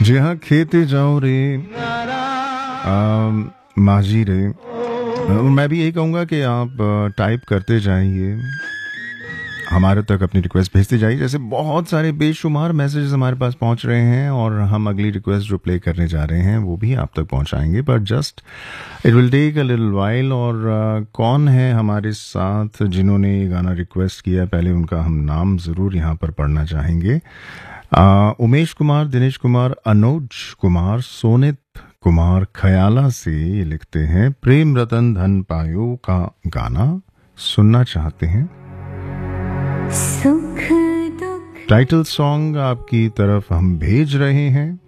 जी हाँ, खेते जाओ रे माझी रे। मैं भी यही कहूँगा कि आप टाइप करते जाइए, हमारे तक अपनी रिक्वेस्ट भेजते जाइए। जैसे बहुत सारे बेशुमार मैसेजेस हमारे पास पहुंच रहे हैं और हम अगली रिक्वेस्ट जो प्ले करने जा रहे हैं वो भी आप तक पहुंचाएंगे, but just it will take a little while. और कौन है हमारे साथ जिन्होंने ये गाना रिक्वेस्ट किया, पहले उनका हम नाम ज़रूर यहाँ पर पढ़ना चाहेंगे। उमेश कुमार, दिनेश कुमार, अनुज कुमार, सोनित कुमार खयाला से ये लिखते हैं, प्रेम रतन धन पायो का गाना सुनना चाहते हैं। सुख दुख टाइटल सॉन्ग आपकी तरफ हम भेज रहे हैं।